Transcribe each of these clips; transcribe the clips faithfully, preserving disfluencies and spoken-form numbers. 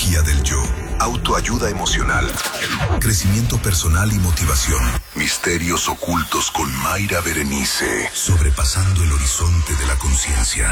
energía del yo, autoayuda emocional, crecimiento personal y motivación. Misterios ocultos con Mayra Berenice, sobrepasando el horizonte de la conciencia.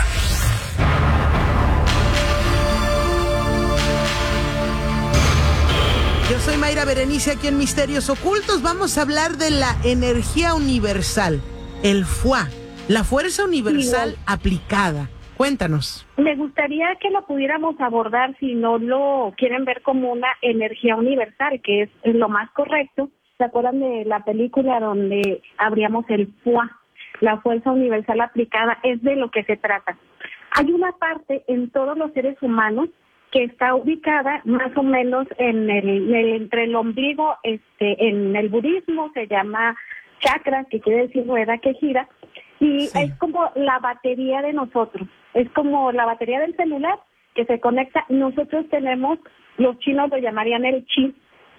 Yo soy Mayra Berenice, aquí en Misterios Ocultos. Vamos a hablar de la energía universal, el F U A, la fuerza universal sí, aplicada. Cuéntanos. Me gustaría que lo pudiéramos abordar, si no lo quieren ver como una energía universal, que es, es lo más correcto. ¿Se acuerdan de la película donde abríamos el F U A? La fuerza universal aplicada es de lo que se trata. Hay una parte en todos los seres humanos que está ubicada más o menos en el, en el entre el ombligo, este, en el budismo se llama chakra, que quiere decir rueda que gira, y sí. Es como la batería de nosotros, es como la batería del celular que se conecta. Nosotros tenemos, los chinos lo llamarían el chi,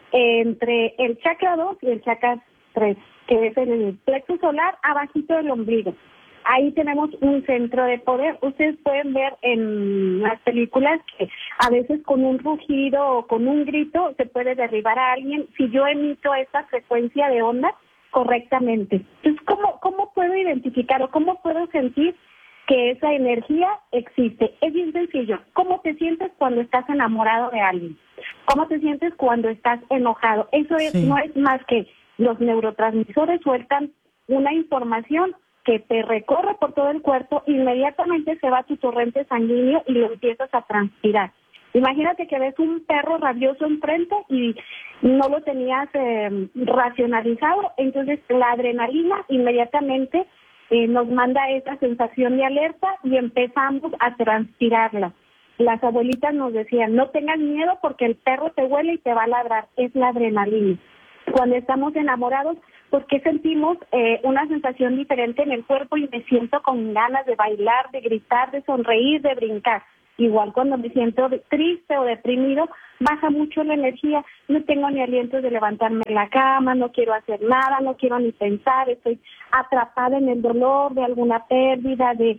entre el chakra dos y el chakra tres, que es el plexo solar abajito del ombligo. Ahí tenemos un centro de poder. Ustedes pueden ver en las películas que a veces con un rugido o con un grito se puede derribar a alguien si yo emito esa frecuencia de onda correctamente. Entonces, ¿cómo, cómo puedo identificar o cómo puedo sentir que esa energía existe? Es bien sencillo. ¿Cómo te sientes cuando estás enamorado de alguien? ¿Cómo te sientes cuando estás enojado? Eso es, sí. No es más que los neurotransmisores sueltan una información que te recorre por todo el cuerpo, inmediatamente se va a tu torrente sanguíneo y lo empiezas a transpirar. Imagínate que ves un perro rabioso enfrente y no lo tenías eh, racionalizado, entonces la adrenalina inmediatamente eh, nos manda esa sensación de alerta y empezamos a transpirarla. Las abuelitas nos decían, no tengas miedo porque el perro te huele y te va a ladrar, es la adrenalina. Cuando estamos enamorados, ¿por qué sentimos eh, una sensación diferente en el cuerpo y me siento con ganas de bailar, de gritar, de sonreír, de brincar? Igual cuando me siento triste o deprimido, baja mucho la energía, no tengo ni aliento de levantarme de la cama, no quiero hacer nada, no quiero ni pensar, estoy atrapada en el dolor de alguna pérdida, de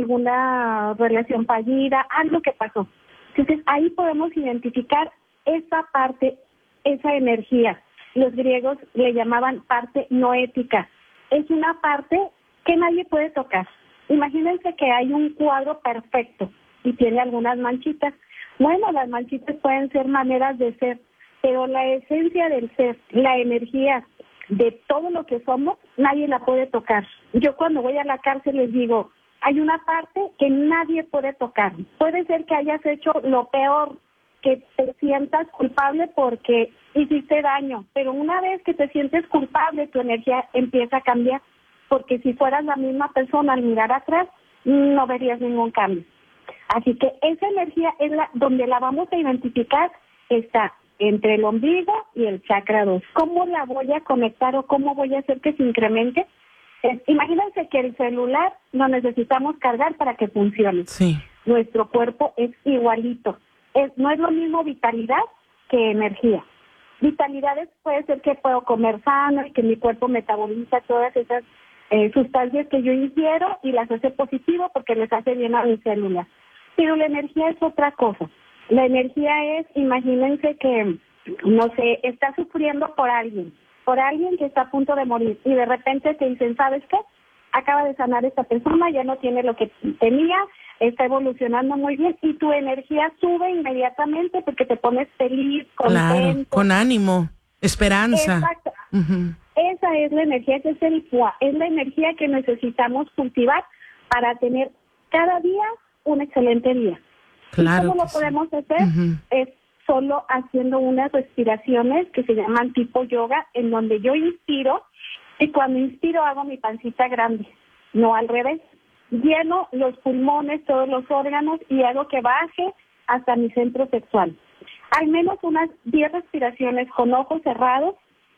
alguna relación fallida, algo que pasó. Entonces ahí podemos identificar esa parte, esa energía. Los griegos le llamaban parte noética. Es una parte que nadie puede tocar. Imagínense que hay un cuadro perfecto y tiene algunas manchitas. Bueno, las manchitas pueden ser maneras de ser, pero la esencia del ser, la energía de todo lo que somos, nadie la puede tocar. Yo cuando voy a la cárcel les digo, hay una parte que nadie puede tocar. Puede ser que hayas hecho lo peor, que te sientas culpable porque hiciste daño, pero una vez que te sientes culpable, tu energía empieza a cambiar, porque si fueras la misma persona al mirar atrás, no verías ningún cambio. Así que esa energía es la donde la vamos a identificar, está entre el ombligo y el chakra dos. ¿Cómo la voy a conectar o cómo voy a hacer que se incremente? Es, imagínense que el celular lo necesitamos cargar para que funcione. Sí. Nuestro cuerpo es igualito. Es, no es lo mismo vitalidad que energía. Vitalidad es, puede ser que puedo comer sano y que mi cuerpo metaboliza todas esas eh, sustancias que yo ingiero y las hace positivo porque les hace bien a mis células. Pero la energía es otra cosa. La energía es, imagínense que, no sé, está sufriendo por alguien, por alguien que está a punto de morir y de repente te dicen, ¿sabes qué? Acaba de sanar esta persona, ya no tiene lo que tenía, está evolucionando muy bien y tu energía sube inmediatamente porque te pones feliz, contento. Claro, con ánimo, esperanza. Exacto. Uh-huh. Esa es la energía, ese es el F U A, es la energía que necesitamos cultivar para tener cada día un excelente día. Claro. ¿Y cómo lo sí. podemos hacer? Uh-huh. Es solo haciendo unas respiraciones que se llaman tipo yoga, en donde yo inspiro y cuando inspiro hago mi pancita grande, no al revés. Lleno los pulmones, todos los órganos y hago que baje hasta mi centro sexual. Al menos unas diez respiraciones con ojos cerrados.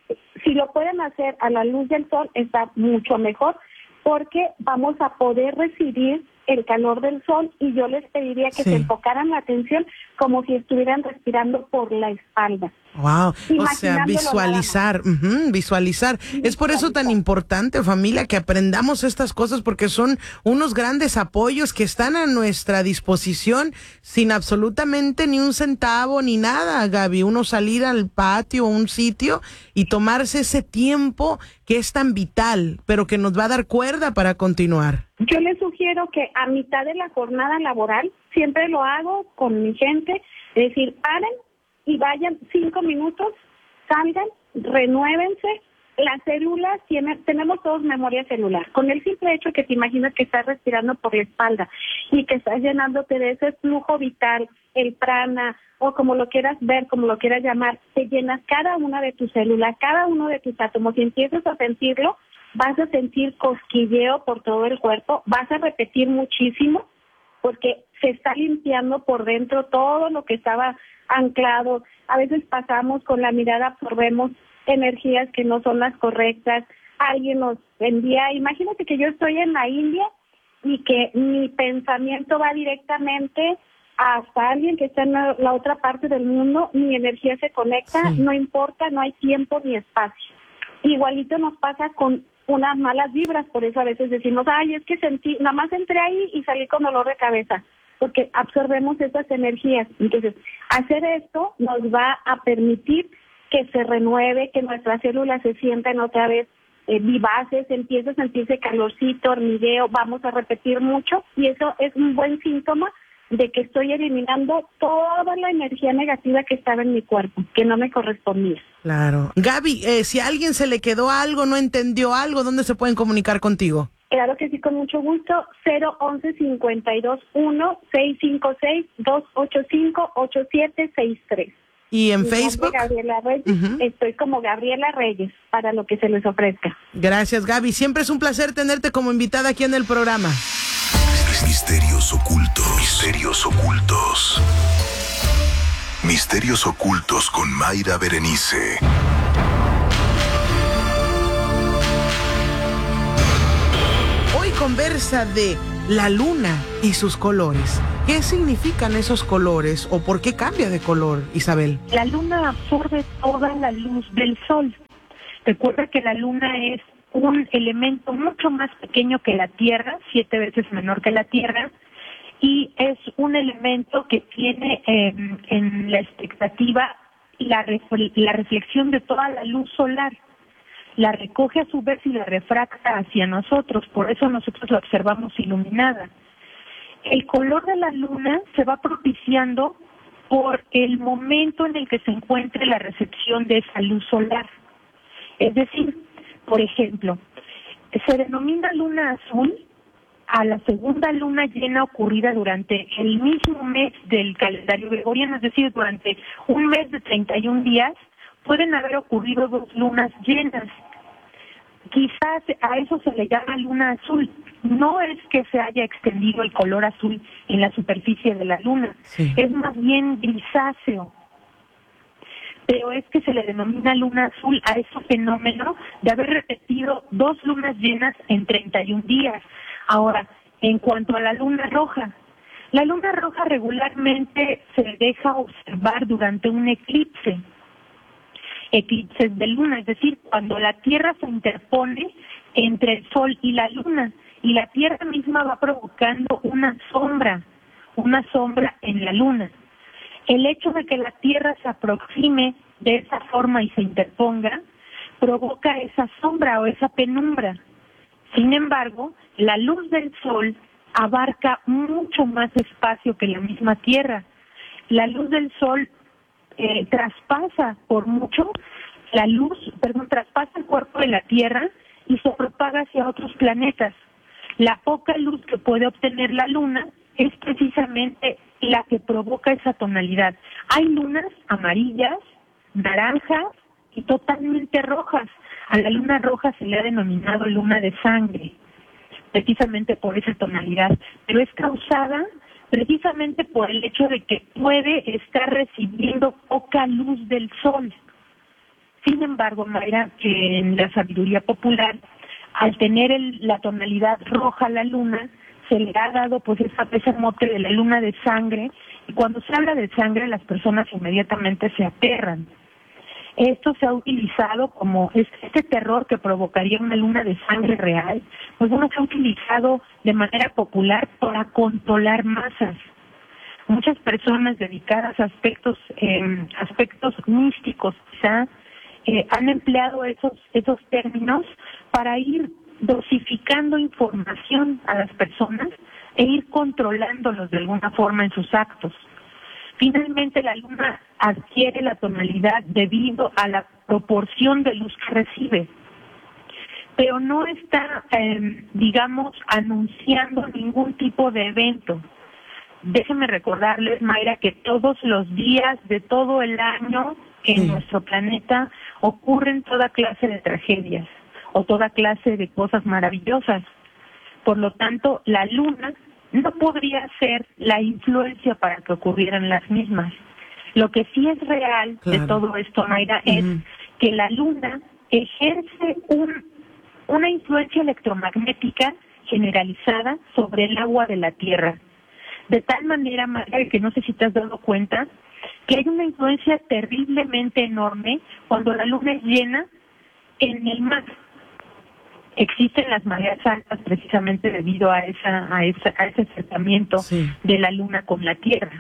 Si lo pueden hacer a la luz del sol está mucho mejor porque vamos a poder recibir el calor del sol y yo les pediría que sí. se enfocaran la atención como si estuvieran respirando por la espalda. Wow, o sea, visualizar, uh-huh, visualizar. Es por eso tan importante, familia, que aprendamos estas cosas, porque son unos grandes apoyos que están a nuestra disposición sin absolutamente ni un centavo ni nada, Gaby. Uno salir al patio o un sitio y tomarse ese tiempo que es tan vital, pero que nos va a dar cuerda para continuar. Yo les sugiero que a mitad de la jornada laboral, siempre lo hago con mi gente, es decir, paren y vayan cinco minutos, salgan, renuévense. Las células, tiene, tenemos todos memoria celular. Con el simple hecho que te imaginas que estás respirando por la espalda y que estás llenándote de ese flujo vital, el prana, o como lo quieras ver, como lo quieras llamar, te llenas cada una de tus células, cada uno de tus átomos, y empiezas a sentirlo, vas a sentir cosquilleo por todo el cuerpo, vas a repetir muchísimo, porque se está limpiando por dentro todo lo que estaba anclado. A veces pasamos con la mirada, absorbemos energías que no son las correctas. Alguien nos envía, imagínate que yo estoy en la India y que mi pensamiento va directamente hasta alguien que está en la, la otra parte del mundo, mi energía se conecta, sí. No importa, no hay tiempo ni espacio. Igualito nos pasa con unas malas vibras, por eso a veces decimos, ay, es que sentí, nada más entré ahí y salí con dolor de cabeza, porque absorbemos esas energías. Entonces, hacer esto nos va a permitir que se renueve, que nuestras células se sientan otra vez eh, vivaces, empieza a sentirse calorcito, hormigueo, vamos a repetir mucho, y eso es un buen síntoma de que estoy eliminando toda la energía negativa que estaba en mi cuerpo, que no me correspondía. Claro. Gaby, eh, si a alguien se le quedó algo, no entendió algo, ¿dónde se pueden comunicar contigo? Claro que sí, con mucho gusto. cero once cincuenta y dos uno seis cinco seis dos ocho cinco ocho siete seis tres. ¿Y en Mi Facebook? Gabriela Reyes. Uh-huh. Estoy como Gabriela Reyes, para lo que se les ofrezca. Gracias, Gaby. Siempre es un placer tenerte como invitada aquí en el programa. Misterios ocultos. Misterios ocultos. Misterios ocultos con Mayra Berenice. Hoy conversa de la luna y sus colores. ¿Qué significan esos colores o por qué cambia de color, Isabel? La luna absorbe toda la luz del sol. Recuerda que la luna es un elemento mucho más pequeño que la Tierra, siete veces menor que la Tierra, y es un elemento que tiene eh, en la expectativa la, ref- la reflexión de toda la luz solar. La recoge a su vez y la refracta hacia nosotros, por eso nosotros la observamos iluminada. El color de la luna se va propiciando por el momento en el que se encuentre la recepción de esa luz solar. Es decir, por ejemplo, se denomina luna azul a la segunda luna llena ocurrida durante el mismo mes del calendario gregoriano, es decir, durante un mes de treinta y un días pueden haber ocurrido dos lunas llenas. Quizás a eso se le llama luna azul. No es que se haya extendido el color azul en la superficie de la luna, sí. Es más bien grisáceo. Pero es que se le denomina luna azul a ese fenómeno de haber repetido dos lunas llenas en treinta y un días. Ahora, en cuanto a la luna roja, la luna roja regularmente se deja observar durante un eclipse. Eclipses de luna, es decir, cuando la Tierra se interpone entre el Sol y la Luna, y la Tierra misma va provocando una sombra, una sombra en la Luna. El hecho de que la Tierra se aproxime de esa forma y se interponga, provoca esa sombra o esa penumbra. Sin embargo, la luz del Sol abarca mucho más espacio que la misma Tierra. La luz del Sol Eh, traspasa por mucho la luz, perdón, traspasa el cuerpo de la Tierra y se propaga hacia otros planetas. La poca luz que puede obtener la Luna es precisamente la que provoca esa tonalidad. Hay lunas amarillas, naranjas y totalmente rojas. A la luna roja se le ha denominado luna de sangre, precisamente por esa tonalidad, pero es causada precisamente por el hecho de que puede estar recibiendo poca luz del sol. Sin embargo, Mayra, que en la sabiduría popular, al tener el, la tonalidad roja a la luna, se le ha dado pues esa, ese mote de la luna de sangre, y cuando se habla de sangre las personas inmediatamente se aterran. Esto se ha utilizado como este terror que provocaría una luna de sangre real, pues bueno, se ha utilizado de manera popular para controlar masas. Muchas personas dedicadas a aspectos eh, aspectos místicos quizá eh, han empleado esos esos términos para ir dosificando información a las personas e ir controlándolos de alguna forma en sus actos. Finalmente, la luna adquiere la tonalidad debido a la proporción de luz que recibe, pero no está, eh, digamos, anunciando ningún tipo de evento. Déjenme recordarles, Mayra, que todos los días de todo el año en sí. nuestro planeta ocurren toda clase de tragedias o toda clase de cosas maravillosas. Por lo tanto, la luna no podría ser la influencia para que ocurrieran las mismas. Lo que sí es real claro. de todo esto, Mayra, uh-huh. es que la luna ejerce un, una influencia electromagnética generalizada sobre el agua de la Tierra. De tal manera, Mayra, que no sé si te has dado cuenta, que hay una influencia terriblemente enorme cuando la luna es llena en el mar. Existen las mareas altas precisamente debido a esa a, esa, a ese acercamiento sí. de la luna con la Tierra.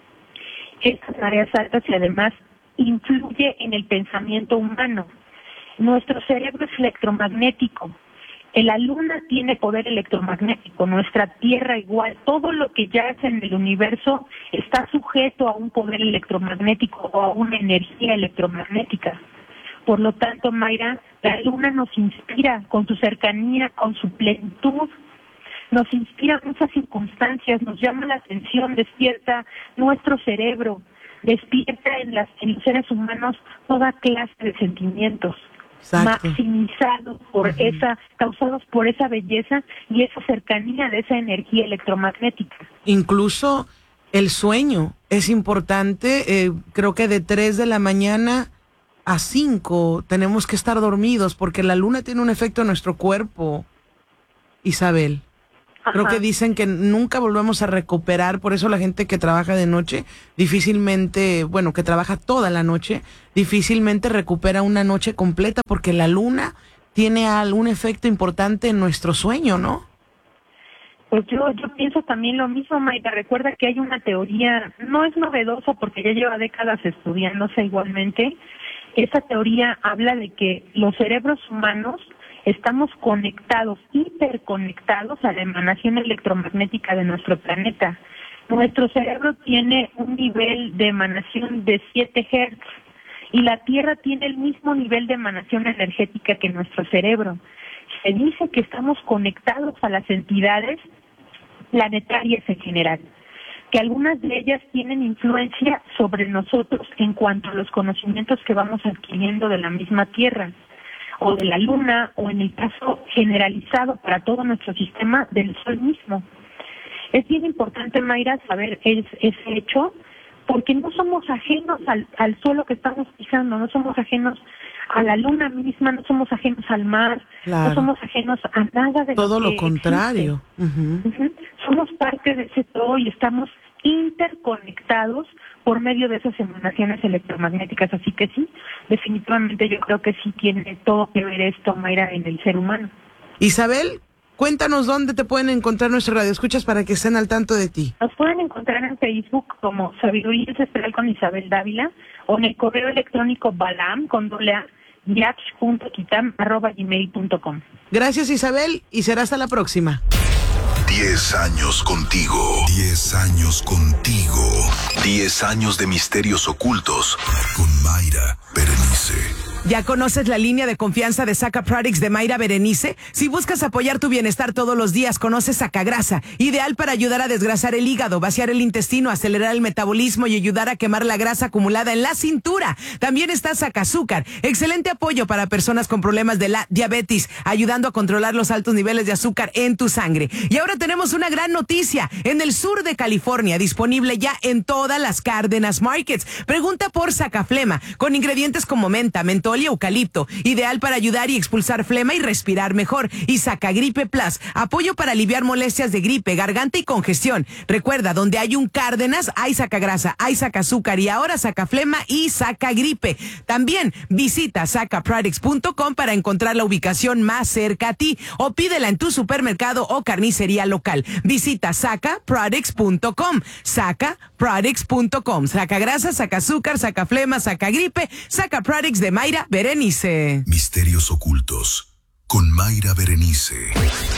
Estas mareas altas y además influye en el pensamiento humano. Nuestro cerebro es electromagnético. La luna tiene poder electromagnético, nuestra Tierra igual. Todo lo que yace en el universo está sujeto a un poder electromagnético o a una energía electromagnética. Por lo tanto, Mayra, la luna nos inspira con su cercanía, con su plenitud, nos inspira muchas circunstancias, nos llama la atención, despierta nuestro cerebro, despierta en, las, en los seres humanos toda clase de sentimientos, Exacto. maximizados por uh-huh. esa, causados por esa belleza y esa cercanía de esa energía electromagnética. Incluso el sueño es importante, eh, creo que de tres de la mañana a cinco tenemos que estar dormidos porque la luna tiene un efecto en nuestro cuerpo, Isabel. Ajá. Creo que dicen que nunca volvemos a recuperar, por eso la gente que trabaja de noche difícilmente, bueno, que trabaja toda la noche, difícilmente recupera una noche completa porque la luna tiene algún efecto importante en nuestro sueño, ¿no? Pues yo, yo pienso también lo mismo, Mayra. Recuerda que hay una teoría, no es novedosa porque ya lleva décadas estudiándose igualmente. Esa teoría habla de que los cerebros humanos estamos conectados, hiperconectados a la emanación electromagnética de nuestro planeta. Nuestro cerebro tiene un nivel de emanación de siete hertz y la Tierra tiene el mismo nivel de emanación energética que nuestro cerebro. Se dice que estamos conectados a las entidades planetarias en general, que algunas de ellas tienen influencia sobre nosotros en cuanto a los conocimientos que vamos adquiriendo de la misma Tierra, o de la Luna, o en el caso generalizado para todo nuestro sistema del Sol mismo. Es bien importante, Mayra, saber es, ese hecho, porque no somos ajenos al, al suelo que estamos pisando, no somos ajenos a la Luna misma, no somos ajenos al mar, claro. no somos ajenos a nada de todo lo que lo contrario. Uh-huh. Uh-huh. Somos parte de ese todo y estamos interconectados por medio de esas emanaciones electromagnéticas, así que sí, definitivamente yo creo que sí tiene todo que ver esto, Mayra, en el ser humano. Isabel, cuéntanos dónde te pueden encontrar nuestros radioescuchas para que estén al tanto de ti. Nos pueden encontrar en Facebook como Sabiduría Ancestral con Isabel Dávila o en el correo electrónico balam con doble a yax punto kitam arroba gmail punto com. Gracias, Isabel, y será hasta la próxima. Diez años contigo. Diez años contigo. Diez años de misterios ocultos con Mayra Berenice. ¿Ya conoces la línea de confianza de Saca Products de Mayra Berenice? Si buscas apoyar tu bienestar todos los días, conoce Sacagrasa, ideal para ayudar a desgrasar el hígado, vaciar el intestino, acelerar el metabolismo y ayudar a quemar la grasa acumulada en la cintura. También está Sacazúcar, excelente apoyo para personas con problemas de la diabetes, ayudando a controlar los altos niveles de azúcar en tu sangre. Y ahora tenemos una gran noticia, en el sur de California, disponible ya en todas las Cárdenas Markets. Pregunta por Sacaflema, con ingredientes como menta, mentol, mentol y eucalipto, ideal para ayudar y expulsar flema y respirar mejor. Y Sacagripe Plus, apoyo para aliviar molestias de gripe, garganta y congestión. Recuerda, donde hay un Cárdenas, hay sacagrasa, hay sacazúcar y ahora sacaflema y Sacagripe. También visita saca products punto com para encontrar la ubicación más cerca a ti o pídela en tu supermercado o carnicería local. Visita saca products punto com. saca products punto com. Sacagrasa, sacazúcar, sacaflema, sacagripe, Saca Products de Mayra Berenice. Misterios ocultos con Mayra Berenice.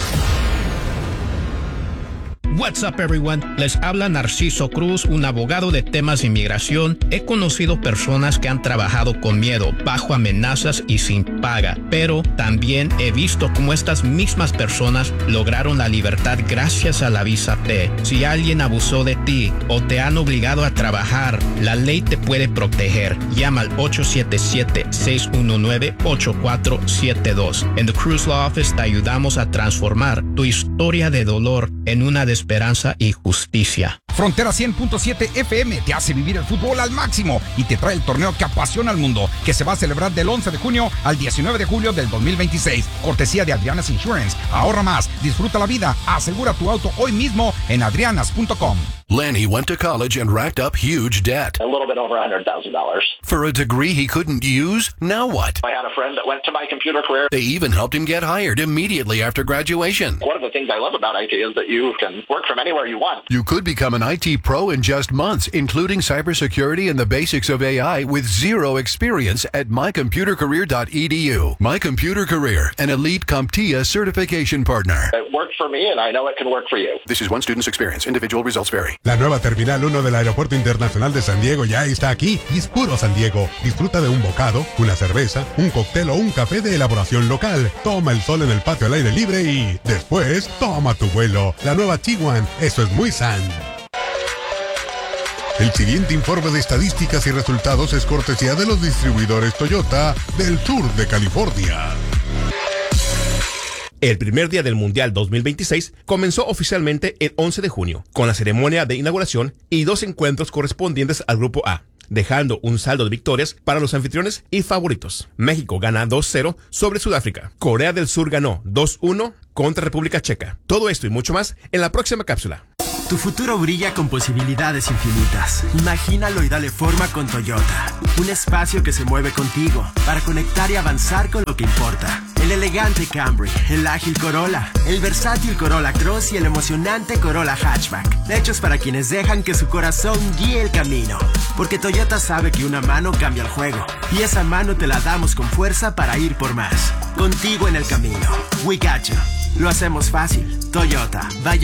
What's up, everyone? Les habla Narciso Cruz, un abogado de temas de inmigración. He conocido personas que han trabajado con miedo, bajo amenazas y sin paga, pero también he visto cómo estas mismas personas lograron la libertad gracias a la visa T. Si alguien abusó de ti o te han obligado a trabajar, la ley te puede proteger. Llama al ocho siete siete, seis uno nueve, ocho cuatro siete dos. En The Cruz Law Office te ayudamos a transformar tu historia de dolor en una de esperanza y justicia. Frontera cien punto siete F M te hace vivir el fútbol al máximo y te trae el torneo que apasiona al mundo, que se va a celebrar del once de junio al diecinueve de julio del dos mil veintiséis. Cortesía de Adrianas Insurance. Ahorra más, disfruta la vida, asegura tu auto hoy mismo en adrianas punto com. Lenny went to college and racked up huge debt. A little bit over one hundred thousand dollars. For a degree he couldn't use? Now what? I had a friend that went to My Computer Career. They even helped him get hired immediately after graduation. One of the things I love about I T is that you can work from anywhere you want. You could become an I T pro in just months, including cybersecurity and the basics of A I with zero experience at my computer career dot e d u. My Computer Career, an elite CompTIA certification partner. It worked for me and I know it can work for you. This is one student's experience. Individual results vary. La nueva Terminal uno del Aeropuerto Internacional de San Diego ya está aquí y es puro San Diego. Disfruta de un bocado, una cerveza, un cóctel o un café de elaboración local. Toma el sol en el patio al aire libre y después toma tu vuelo. La nueva Tiguan, eso es muy san. El siguiente informe de estadísticas y resultados es cortesía de los distribuidores Toyota del sur de California. El primer día del Mundial dos mil veintiséis comenzó oficialmente el once de junio, con la ceremonia de inauguración y dos encuentros correspondientes al Grupo A, dejando un saldo de victorias para los anfitriones y favoritos. México gana dos cero sobre Sudáfrica. Corea del Sur ganó dos uno contra República Checa. Todo esto y mucho más en la próxima cápsula. Tu futuro brilla con posibilidades infinitas. Imagínalo y dale forma con Toyota. Un espacio que se mueve contigo para conectar y avanzar con lo que importa. El elegante Camry, el ágil Corolla, el versátil Corolla Cross y el emocionante Corolla Hatchback. Hechos para quienes dejan que su corazón guíe el camino. Porque Toyota sabe que una mano cambia el juego. Y esa mano te la damos con fuerza para ir por más. Contigo en el camino. We got you. Lo hacemos fácil. Toyota. Vaya